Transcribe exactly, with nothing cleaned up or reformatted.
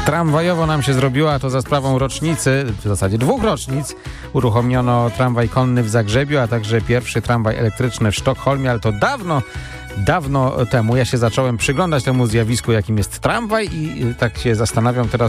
Tramwajowo nam się zrobiło, to za sprawą rocznicy, w zasadzie dwóch rocznic, uruchomiono tramwaj konny w Zagrzebiu, a także pierwszy tramwaj elektryczny w Sztokholmie, ale to dawno, dawno temu. Ja się zacząłem przyglądać temu zjawisku, jakim jest tramwaj i tak się zastanawiam teraz,